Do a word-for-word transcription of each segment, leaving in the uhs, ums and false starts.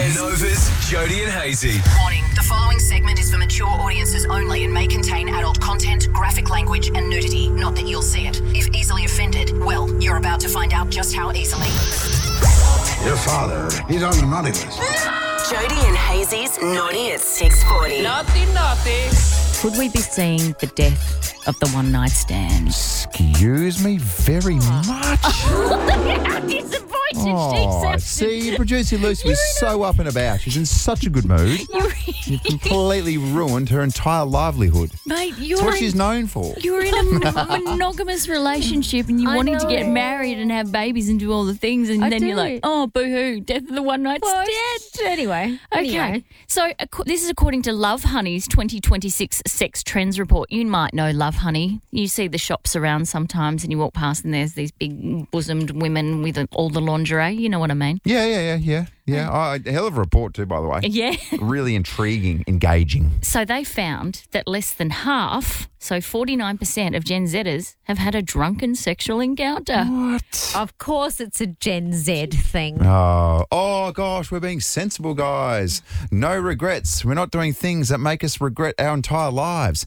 Nova's Jody and Hazy. Warning, the following segment is for mature audiences only and may contain adult content, graphic language and nudity. Not that you'll see it. If easily offended, well, you're about to find out just how easily. Your father, he's on the naughty list. Jody and Hazy's Naughty at six forty. Naughty, naughty. Could we be seeing the death of the one night stand? Excuse me very much. How disappointed Oh, she sounds. see, producer Lucy was so up and about. She's in such a good mood. You completely ruined her entire livelihood. Mate, you're That's what in, she's known for. you're in a mon- monogamous relationship and you I wanted to get know. married and have babies and do all the things and I then do. you're like, oh, boo-hoo, death of the one night Well, stand. Anyway. Okay, anyway. so ac- this is according to Love Honey's twenty twenty-six Sex Trends Report. You might know Love Honey. You see the shops around sometimes and you walk past and there's these big bosomed women with all the lingerie. You know what I mean? Yeah, yeah, yeah, yeah. Yeah, oh, a hell of a report too, by the way. Yeah. Really intriguing, engaging. So they found that less than half, so forty-nine percent of Gen Zers have had a drunken sexual encounter. What? Of course it's a Gen Z thing. Oh, oh gosh, we're being sensible, guys. No regrets. We're not doing things that make us regret our entire lives.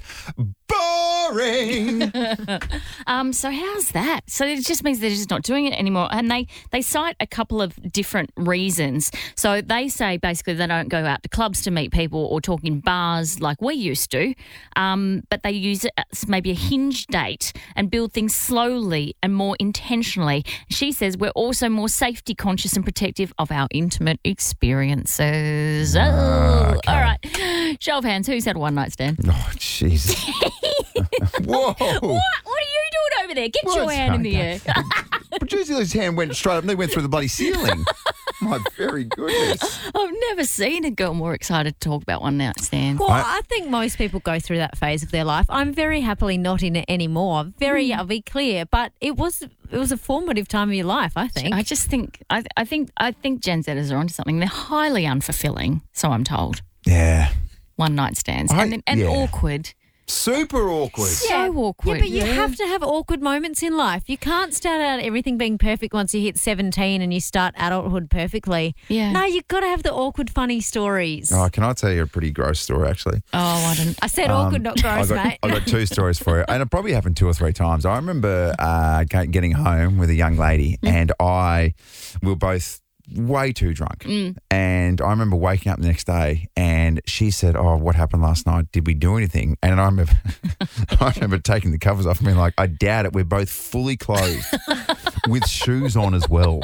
Boring. Um, so how's that? So it just means they're just not doing it anymore. And they, they cite a couple of different reasons. So they say basically they don't go out to clubs to meet people or talk in bars like we used to, um, but they use it as maybe a hinge date and build things slowly and more intentionally. She says we're also more safety conscious and protective of our intimate experiences. Oh, okay. all right. Show of hands, who's had a one-night stand? Oh, jeez. Whoa. What? What are you doing over there? Get Well, your it's hand in the okay. air. Producer's hand went straight up and they went through the bloody ceiling. My very goodness. I've never seen a girl more excited to talk about one night stands. Well, I- I, think most people go through that phase of their life. I'm very happily not in it anymore. Very, I'll be clear, but it was it was a formative time of your life, I think. I just think I, I think I think Gen Zers are onto something. They're highly unfulfilling, so I'm told. Yeah. One night stands I- and then, and yeah. awkward. Super awkward. So awkward. Yeah, but you have to have awkward moments in life. You can't start out everything being perfect once you hit seventeen and you start adulthood perfectly. Yeah. No, you've got to have the awkward, funny stories. Oh, can I tell you a pretty gross story, actually? Oh, I don't. I said awkward, not I gross, got, mate. I got two stories for you, and it probably happened two or three times. I remember uh, ga- getting home with a young lady, and I we were both way too drunk. And I remember waking up the next day, and she said, "Oh, what happened last night? Did we do anything?" And I remember, I remember taking the covers off and being like, "I doubt it. We're both fully clothed with shoes on as well."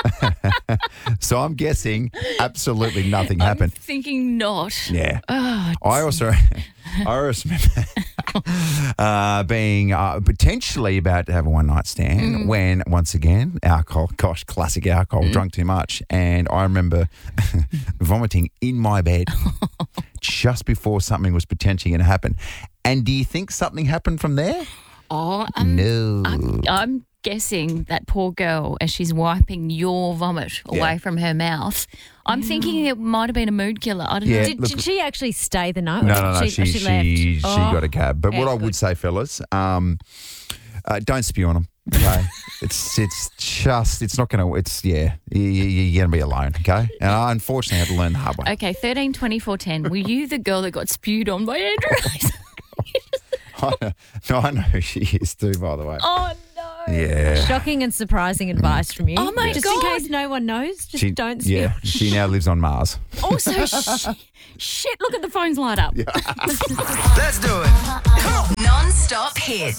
So I'm guessing absolutely nothing I'm happened. thinking not. Yeah. Oh, I also, I also remember uh, being uh, potentially about to have a one night stand when, once again, alcohol, gosh, classic alcohol, drunk too much. And I remember vomiting in my bed just before something was potentially going to happen. And do you think something happened from there? oh um, No. I'm, I'm guessing that poor girl as she's wiping your vomit Yeah. away from her mouth. I'm thinking it might have been a mood killer. I don't Yeah. know. Did, look- did she actually stay the night? No, Or no, no. did She, she, she, left. she, Oh. got a cab. But Yeah, what I good. would say, fellas, um, uh, don't spew on them. Okay, it's it's just it's not going to. It's yeah, you, you, you're going to be alone. Okay, and I unfortunately had to learn the hard way. Okay, thirteen twenty-four ten. Were you the girl that got spewed on by Andrew? I know, no, I know who she is too. By the way, Oh no. yeah, Shocking and surprising advice from you. Oh, my Just God. in case no one knows, just she, don't spew. yeah, she now lives on Mars. Also, sh- shit, look at the phones light up. Let's do it. Non-stop hits.